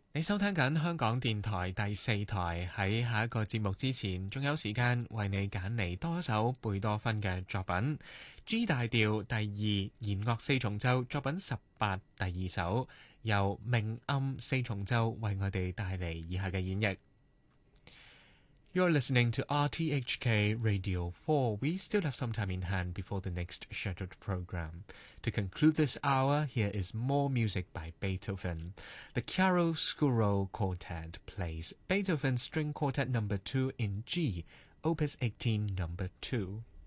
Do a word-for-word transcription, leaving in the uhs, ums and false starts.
你收聽緊香港電台第四台，喺下一個節目之前，仲有時間為你揀嚟多一首貝多芬嘅作品 G 大調第二弦樂四重奏作品十八第二首，由明暗四重奏為我哋帶嚟以下嘅演繹。You're listening to R T H K Radio four. We still have some time in hand before the next scheduled program. To conclude this hour, here is more music by Beethoven. The Chiaroscuro Quartet plays Beethoven's String Quartet number two in G, Opus eighteen number two.